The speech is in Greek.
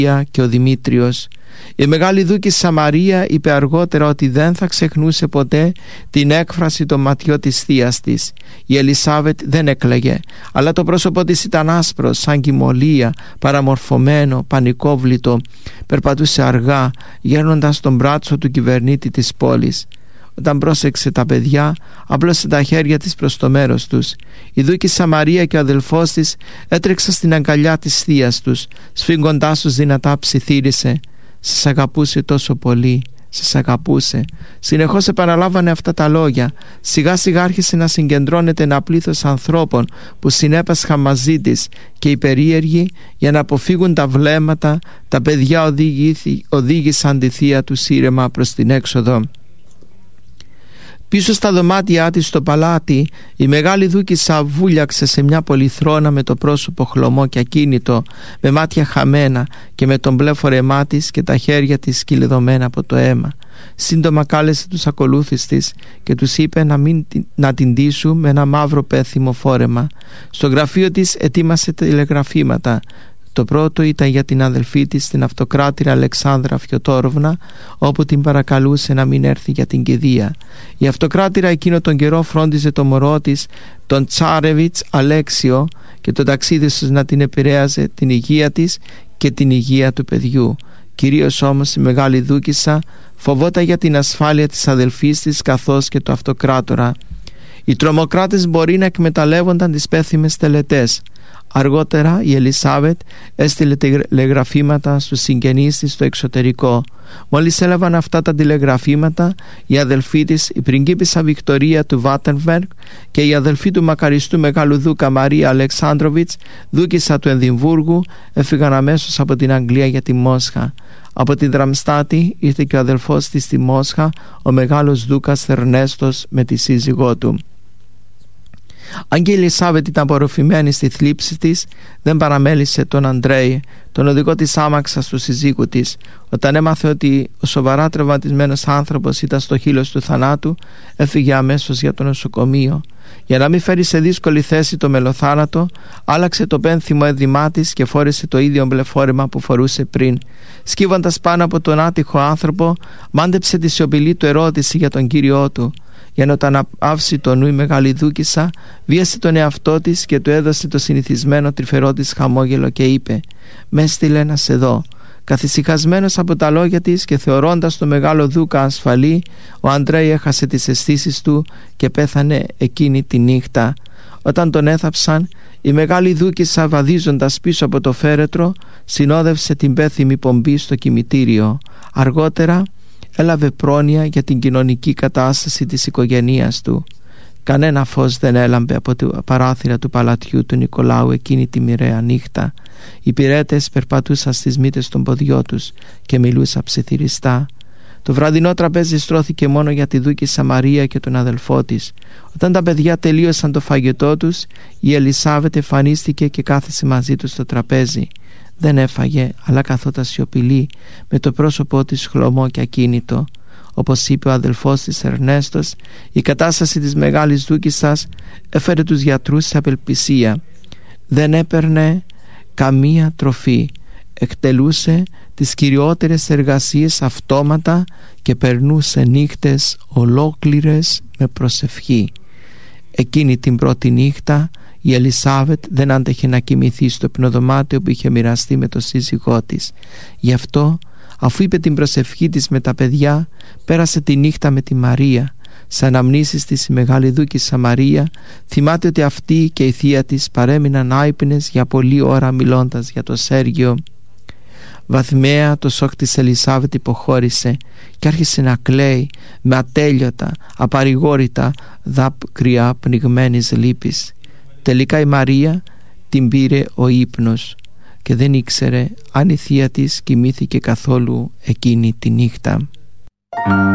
και ο Δημήτριος. Η μεγάλη δούκισσα Μαρία είπε αργότερα ότι δεν θα ξεχνούσε ποτέ την έκφραση των ματιών της θείας της. Η Ελισάβετ δεν έκλαιγε, αλλά το πρόσωπό της ήταν άσπρο, σαν κοιμωλία, παραμορφωμένο, πανικόβλητο. Περπατούσε αργά, γέρνοντας τον μπράτσο του κυβερνήτη της πόλης. Όταν πρόσεξε τα παιδιά, απλώσε τα χέρια της προς το μέρος τους. Η δούκισσα Μαρία και ο αδελφός της έτρεξαν στην αγκαλιά της θείας τους. Σφίγγοντάς τους δυνατά ψιθύρισε: «Σας αγαπούσε τόσο πολύ, σας αγαπούσε». Συνεχώς επαναλάβανε αυτά τα λόγια. Σιγά σιγά άρχισε να συγκεντρώνεται ένα πλήθος ανθρώπων που συνέπασχαν μαζί της, και οι περίεργοι, για να αποφύγουν τα βλέμματα, τα παιδιά οδήγησαν τη θεία του ήρεμα προς την έξοδο. Πίσω στα δωμάτια της στο παλάτι, η μεγάλη δούκισσα βούλιαξε σε μια πολυθρόνα με το πρόσωπο χλωμό και ακίνητο, με μάτια χαμένα και με τον μπλε φορεμά της και τα χέρια της σκυλεδωμένα από το αίμα. Σύντομα κάλεσε τους ακολούθους της και τους είπε να την ντύσουν με ένα μαύρο πέθυμο φόρεμα. Στο γραφείο της ετοίμασε τηλεγραφήματα. Το πρώτο ήταν για την αδελφή της, την αυτοκράτηρα Αλεξάνδρα Φιωτόροβνα, όπου την παρακαλούσε να μην έρθει για την κηδεία. Η αυτοκράτηρα εκείνο τον καιρό φρόντιζε το μωρό της, τον Τσάρεβιτς Αλέξιο, και το ταξίδι της να την επηρέαζε την υγεία της και την υγεία του παιδιού. Κυρίως όμως η μεγάλη δούκισσα φοβόταν για την ασφάλεια της αδελφής της καθώς και του αυτοκράτορα. Οι τρομοκράτες μπορεί να εκμεταλλεύονταν τις πέθυμες τελετές. Αργότερα η Ελισάβετ έστειλε τηλεγραφήματα στους συγγενείς της στο εξωτερικό. Μόλις έλαβαν αυτά τα τηλεγραφήματα, η αδελφή της, η πριγκίπισσα Βικτωρία του Βάτενβεργκ, και η αδελφή του μακαριστού Μεγάλου Δούκα Μαρία Αλεξάνδροβιτς, δούκισσα του Εδιμβούργου, έφυγαν αμέσως από την Αγγλία για τη Μόσχα. Από την Δραμστάτη ήρθε και ο αδελφός της στη Μόσχα, ο Μεγάλος Δούκας Ερνέστος, με τη σύζυγό του. Αν και η Ελισάβετ ήταν απορροφημένη στη θλίψη της, δεν παραμέλησε τον Αντρέη, τον οδηγό της άμαξας του συζύγου της. Όταν έμαθε ότι ο σοβαρά τραυματισμένος άνθρωπος ήταν στο χείλος του θανάτου, έφυγε αμέσως για το νοσοκομείο. Για να μην φέρει σε δύσκολη θέση το μελοθάνατο, άλλαξε το πένθυμο έδειμά της και φόρεσε το ίδιο μπλε φόρεμα που φορούσε πριν. Σκύβοντας πάνω από τον άτυχο άνθρωπο, μάντεψε τη σιωπηλή του ερώτηση για τον κύριό του. Για να τον άφησε το νου η μεγάλη δούκισσα, βίασε τον εαυτό της και του έδωσε το συνηθισμένο τρυφερό της χαμόγελο και είπε: «Με έστειλε να σε δω». Καθησυχασμένος από τα λόγια της και θεωρώντας το Μεγάλο Δούκα ασφαλή, ο Αντρέη έχασε τις αισθήσεις του και πέθανε εκείνη τη νύχτα. Όταν τον έθαψαν, η μεγάλη δούκισσα, βαδίζοντας πίσω από το φέρετρο, συνόδευσε την πέθυμη πομπή στο κημητήριο. Αργότερα έλαβε πρόνοια για την κοινωνική κατάσταση της οικογένειας του. Κανένα φως δεν έλαμπε από τα παράθυρα του παλατιού του Νικολάου εκείνη τη μοιραία νύχτα. Οι υπηρέτες περπατούσαν στις μύτες των ποδιών τους και μιλούσαν ψιθυριστά. Το βραδινό τραπέζι στρώθηκε μόνο για τη δούκισσα Μαρία και τον αδελφό της. Όταν τα παιδιά τελείωσαν το φαγητό τους, η Ελισάβετ εμφανίστηκε και κάθισε μαζί τους στο τραπέζι. Δεν έφαγε, αλλά καθόταν σιωπηλή, με το πρόσωπό της χλωμό και ακίνητο. Όπως είπε ο αδελφός της Ερνέστος, η κατάσταση της μεγάλης δούκισσας έφερε τους γιατρούς σε απελπισία. Δεν έπαιρνε καμία τροφή, εκτελούσε τις κυριότερες εργασίες αυτόματα και περνούσε νύχτες ολόκληρες με προσευχή. Εκείνη την πρώτη νύχτα η Ελισάβετ δεν άντεχε να κοιμηθεί στο υπνοδωμάτιο που είχε μοιραστεί με τον σύζυγό της. Γι' αυτό, αφού είπε την προσευχή της με τα παιδιά, πέρασε τη νύχτα με τη Μαρία. Σε αναμνήσεις της η μεγάλη δούκισσα Μαρία θυμάται ότι αυτή και η θεία της παρέμειναν άυπνες για πολλή ώρα μιλώντας για το Σέργιο. Βαθμαία το σοκ της Ελισάβετ υποχώρησε και άρχισε να κλαίει με ατέλειωτα, απαρηγόρητα δάκρυα πνιγμένης λύπης. Τελικά η Μαρία την πήρε ο ύπνος και δεν ήξερε αν η θεία της κοιμήθηκε καθόλου εκείνη τη νύχτα.